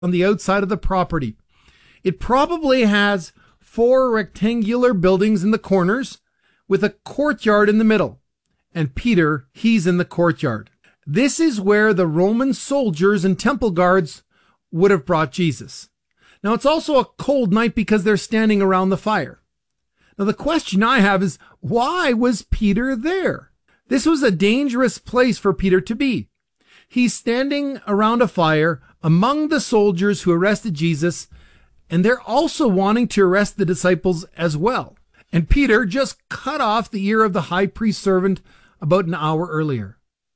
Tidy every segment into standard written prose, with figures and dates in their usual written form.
on the outside of the property. It probably has 4 rectangular buildings in the corners with a courtyard in the middle. And Peter, he's in the courtyard. This is where the Roman soldiers and temple guards would have brought Jesus. Now, it's also a cold night because they're standing around the fire. Now, the question I have is, why was Peter there? This was a dangerous place for Peter to be. He's standing around a fire among the soldiers who arrested Jesus, and they're also wanting to arrest the disciples as well. And Peter just cut off the ear of the high priest servant about an hour earlier.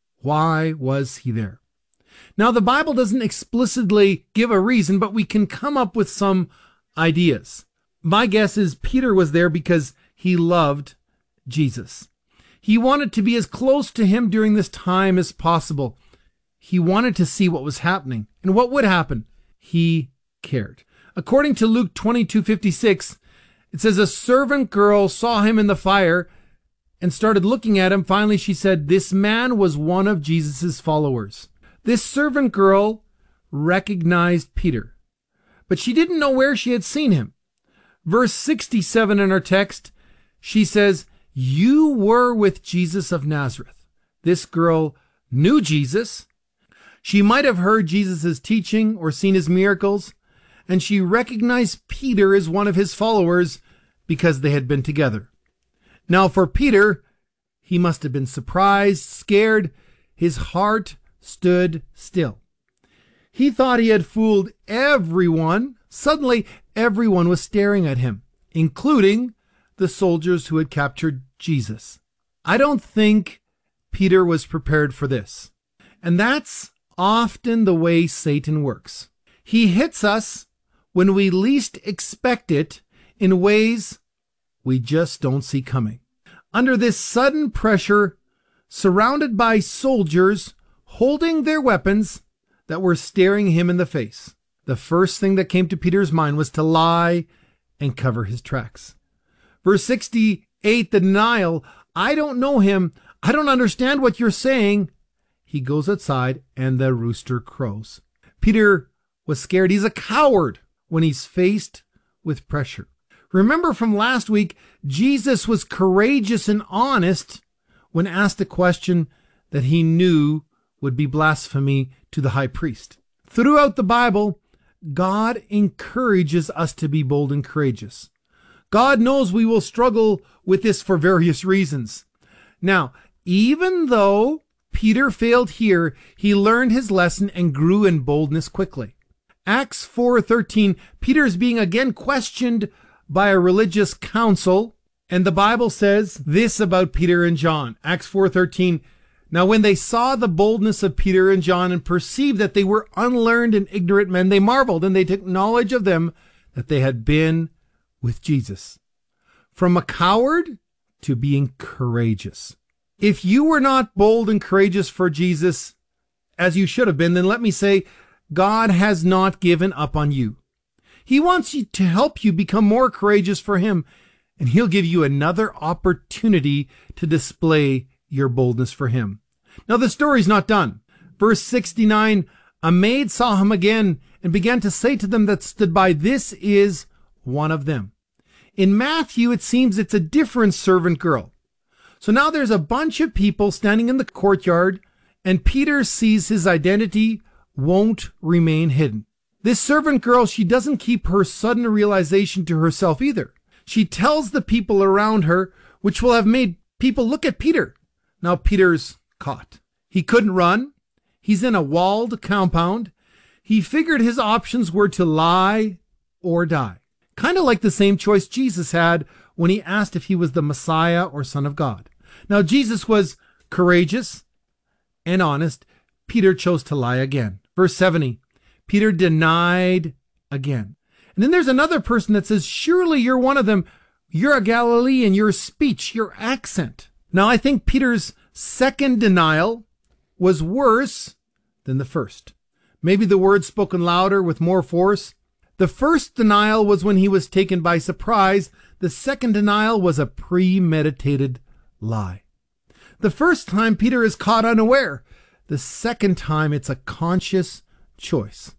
Why was he there? Now, the Bible doesn't explicitly give a reason, but we can come up with some ideas. My guess is Peter was there because he loved Jesus. He wanted to be as close to him during this time as possible. He wanted to see what was happening. And what would happen? He cared. According to Luke 22:56, it says a servant girl saw him in the fire and started looking at him. Finally, she said, "This man was one of Jesus' followers." This servant girl recognized Peter, but she didn't know where she had seen him. Verse 67 in our text, she says, "You were with Jesus of Nazareth." This girl knew Jesus. She might have heard Jesus' teaching or seen his miracles, and she recognized Peter as one of his followers because they had been together. Now, for Peter, he must have been surprised, scared. His heart stood still. He thought he had fooled everyone. Suddenly, everyone was staring at him, including the soldiers who had captured Jesus. I don't think Peter was prepared for this. And that's often the way Satan works. He hits us when we least expect it in ways we just don't see coming. Under this sudden pressure, surrounded by soldiers holding their weapons that were staring him in the face, the first thing that came to Peter's mind was to lie and cover his tracks. Verse 68, the denial. "I don't know him. I don't understand what you're saying." He goes outside and the rooster crows. Peter was scared. He's a coward when he's faced with pressure. Remember from last week, Jesus was courageous and honest when asked a question that he knew would be blasphemy to the high priest. Throughout the Bible, God encourages us to be bold and courageous. God knows we will struggle with this for various reasons. Now, even though Peter failed here, he learned his lesson and grew in boldness quickly. Acts 4:13, Peter is being again questioned by a religious council, and the Bible says this about Peter and John. Acts 4:13, "Now when they saw the boldness of Peter and John and perceived that they were unlearned and ignorant men, they marveled, and they took knowledge of them that they had been with Jesus." From a coward to being courageous. If you were not bold and courageous for Jesus, as you should have been, then let me say, God has not given up on you. He wants you to help you become more courageous for him, and he'll give you another opportunity to display your boldness for him. Now, the story's not done. Verse 69, "A maid saw him again and began to say to them that stood by, 'This is one of them.'" In Matthew, it seems it's a different servant girl. So now there's a bunch of people standing in the courtyard, and Peter sees his identity won't remain hidden. This servant girl, she doesn't keep her sudden realization to herself either. She tells the people around her, which will have made people look at Peter. Now Peter's caught. He couldn't run. He's in a walled compound. He figured his options were to lie or die. Kind of like the same choice Jesus had when he asked if he was the Messiah or Son of God. Now Jesus was courageous and honest. Peter chose to lie again. Verse 70, Peter denied again. And then there's another person that says, "Surely you're one of them. You're a Galilean, your speech, your accent." Now I think Peter's second denial was worse than the first. Maybe the words spoken louder with more force. The first denial was when he was taken by surprise. The second denial was a premeditated lie. The first time Peter is caught unaware. The second time it's a conscious choice.